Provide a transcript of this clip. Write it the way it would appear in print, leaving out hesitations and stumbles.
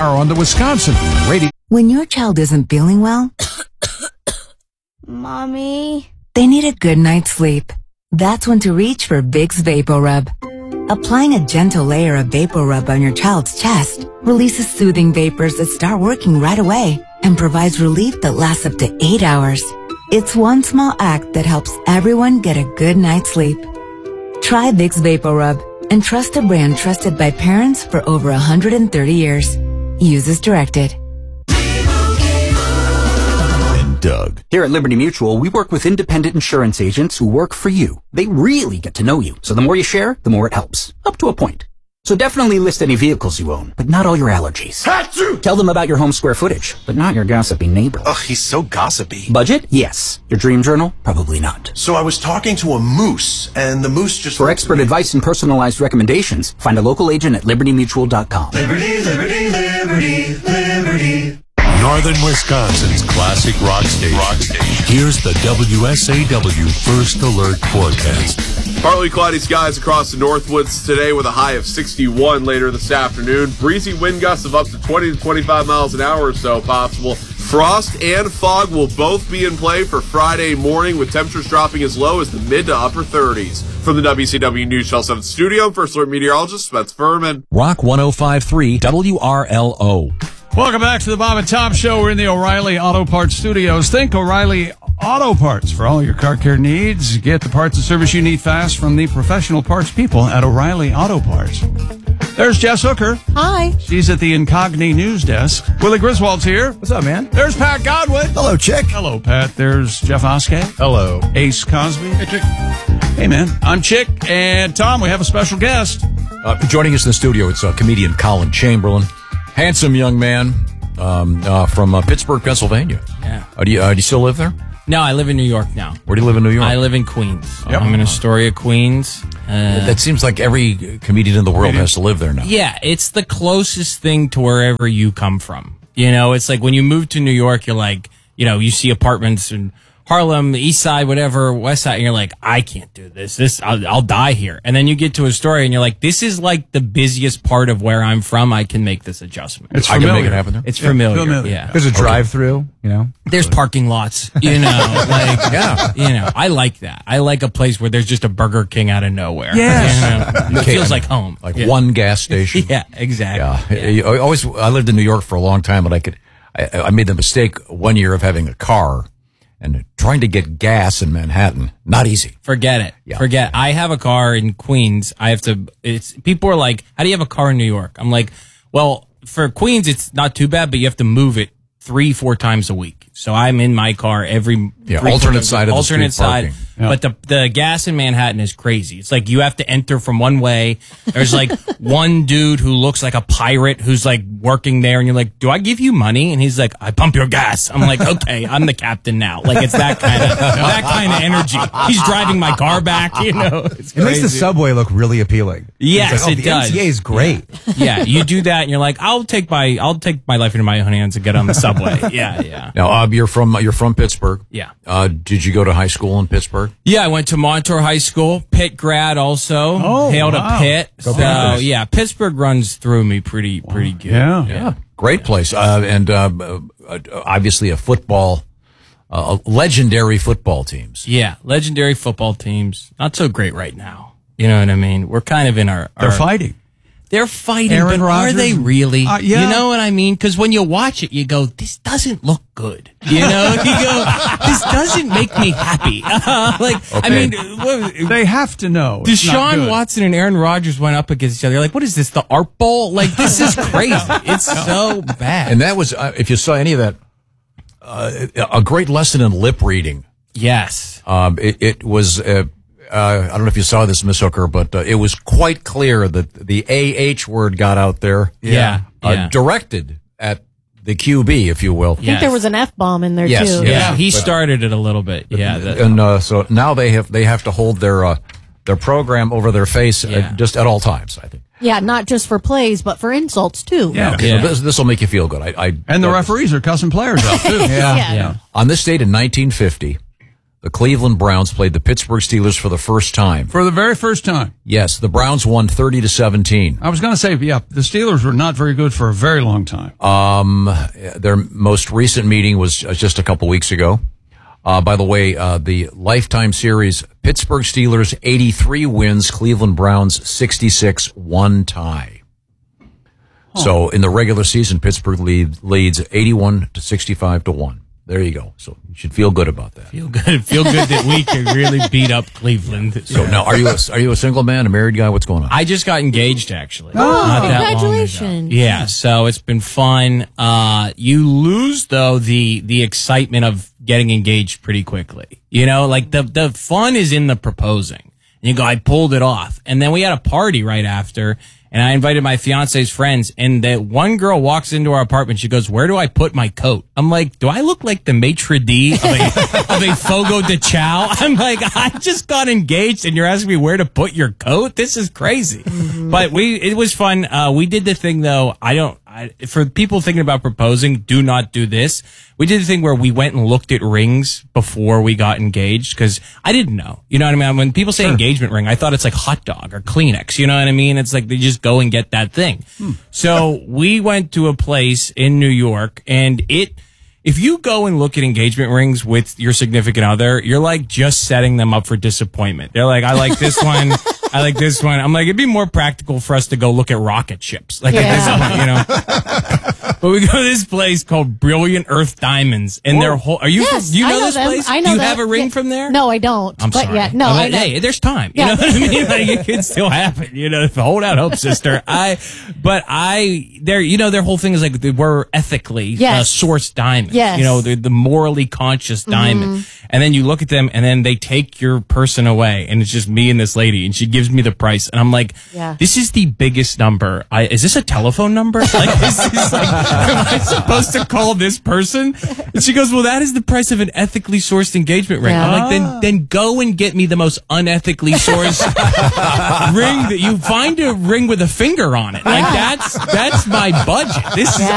Are on the Wisconsin radio. When your child isn't feeling well, Mommy? they need a good night's sleep. That's when to reach for Vicks VapoRub. Applying a gentle layer of VapoRub on your child's chest releases soothing vapors that start working right away and provides relief that lasts up to 8 hours. It's one small act that helps everyone get a good night's sleep. Try Vicks VapoRub and trust a brand trusted by parents for over 130 years. Use as directed. And Doug. Here at Liberty Mutual, we work with independent insurance agents who work for you. They really get to know you. So the more you share, the more it helps. Up to a point. So definitely list any vehicles you own, but not all your allergies. Achoo! Tell them about your home square footage, but not your gossipy neighbor. Ugh, he's so gossipy. Budget? Yes. Your dream journal? Probably not. So I was talking to a moose, and the moose just... For expert advice and personalized recommendations, find a local agent at libertymutual.com. Liberty, liberty, liberty, liberty. Northern Wisconsin's classic rock station. Here's the WSAW First Alert forecast. Partly cloudy skies across the Northwoods today with a high of 61 later this afternoon. Breezy wind gusts of up to 20 to 25 miles an hour or so possible. Frost and fog will both be in play for Friday morning with temperatures dropping as low as the mid to upper 30s. From the WCW News Channel 7 studio, First Alert meteorologist Spence Furman. Rock 105.3 WRLO. Welcome back to the Bob and Tom Show. We're in the O'Reilly Auto Parts Studios. Think O'Reilly Auto Parts for all your car care needs. Get the parts and service you need fast from the professional parts people at O'Reilly Auto Parts. There's Jess Hooker. Hi. She's at the Incogni News Desk. Willie Griswold's here. What's up, man? There's Pat Godwin. Hello, Chick. Hello, Pat. There's Jeff Oskay. Hello. Ace Cosby. Hey, Chick. Hey, man. I'm Chick. And Tom, we have a special guest. Joining us in the studio, it's comedian Colin Chamberlain. Handsome young man from Pittsburgh, Pennsylvania. Yeah. Do you still live there? No, I live in New York now. Where do you live in New York? I live in Queens. Yep. I'm in Astoria, Queens. That seems like every comedian in the world has to live there now. Yeah, it's the closest thing to wherever you come from. You know, it's like when you move to New York, you're like, you know, you see apartments in Harlem, East Side, whatever, West Side, and you're like, I can't do this. I'll die here. And then you get to Astoria, and you're like, this is like the busiest part of where I'm from. I can make this adjustment. It's I familiar. can make it happen there. It's familiar. Yeah. There's a drive-through, you know? There's parking lots, you know, like, Yeah. you know, I like that. I like a place where there's just a Burger King out of nowhere. Yes. You know? It feels like home. Like one gas station. Yeah, exactly. Yeah. I lived in New York for a long time, but I made the mistake one year of having a car and trying to get gas in Manhattan. Not easy. Forget it. Yeah. Forget it. I have a car in Queens. People are like, how do you have a car in New York? I'm like, well, for Queens, it's not too bad, but you have to move it 3-4 times a week. So I'm in my car alternate side of the street parking. Yeah. But the gas in Manhattan is crazy. It's like you have to enter from one way. There's like one dude who looks like a pirate who's like working there, and you're like, do I give you money? And he's like, I pump your gas. I'm like, okay, I'm the captain now. Like it's that kind of energy. He's driving my car back, you know. It's It makes the subway look really appealing. Yes, like, it does. The MTA is great. Yeah, you do that, and you're like, I'll take my life into my own hands and get on the subway. Yeah. Now, you're from Pittsburgh. Yeah. Did you go to high school in Pittsburgh? Yeah, I went to Montour High School, Pitt grad also. Hail to Pitt. Go So Panthers. yeah, Pittsburgh runs through me pretty good. Yeah. Great place. And obviously legendary football teams. Yeah, legendary football teams. Not so great right now. You know what I mean? We're kind of in our They're fighting. They're fighting, Aaron but Rodgers? are they really? Yeah. You know what I mean? Because when you watch it, you go, this doesn't look good. You know? You go, this doesn't make me happy. I mean, They have to know. It's not Deshaun good. Watson and Aaron Rodgers went up against each other. Like, what is this, the Art Bowl? Like, this is crazy. It's so bad. And that was, if you saw any of that, a great lesson in lip reading. Yes. It was, I don't know if you saw this, Miss Hooker, but it was quite clear that the AH word got out there. Yeah. Directed at the QB, if you will. I think there was an F-bomb in there, Yes, too. Yeah, he started it a little bit. Yeah. And so now they have to hold their program over their face just at all times, I think. Yeah, not just for plays, but for insults, too. Yeah. So this will make you feel good. And the referees are cussing players out, too. Yeah. On this date in 1950, the Cleveland Browns played the Pittsburgh Steelers for the first time. For the very first time. Yes, the Browns won 30-17. I was going to say, yeah, the Steelers were not very good for a very long time. Their most recent meeting was just a couple weeks ago. By the way, the Lifetime Series, Pittsburgh Steelers 83 wins, Cleveland Browns 66, one tie. So in the regular season, Pittsburgh leads 81-65-1. There you go. So you should feel good about that. Feel good that we can really beat up Cleveland. So now, are you a single man, a married guy? What's going on? I just got engaged, actually. Oh, Not that long ago. congratulations. Yeah, so it's been fun. You lose, though, the excitement of getting engaged pretty quickly. You know, like the fun is in the proposing. And you go, I pulled it off. And then we had a party right after. And I invited my fiance's friends, and that one girl walks into our apartment. She goes, "Where do I put my coat?" I'm like, "Do I look like the maitre d' of a Fogo de Chao?" I'm like, "I just got engaged, and you're asking me where to put your coat? This is crazy." Mm-hmm. But it was fun. We did the thing though. For people thinking about proposing, do not do this. We did the thing where we went and looked at rings before we got engaged because I didn't know. You know what I mean? When people say engagement ring, I thought it's like hot dog or Kleenex. You know what I mean? It's like they just go and get that thing. So we went to a place in New York, and if you go and look at engagement rings with your significant other, you're like just setting them up for disappointment. They're like, I like this one. I like this one. I'm like, it'd be more practical for us to go look at rocket ships. Like at this point, you know. But we go to this place called Brilliant Earth Diamonds, and their whole. Do you know this them. place? I know Do you them. have a ring from there? No, I don't. I'm sorry. Yeah, no, I know. Hey, there's time. You know what I mean? Like, it could still happen. You know, hold out hope, sister. Their whole thing is like we're ethically sourced diamonds. Yes. You know, the morally conscious diamond. And then you look at them, and then they take your person away, and it's just me and this lady, and she gives me the price, and I'm like, this is the biggest number. Is this a telephone number? Like, this is like, am I supposed to call this person? And she goes, well, that is the price of an ethically sourced engagement ring. I'm like, then go and get me the most unethically sourced ring that you find, a ring with a finger on it. Like, that's my budget. This is,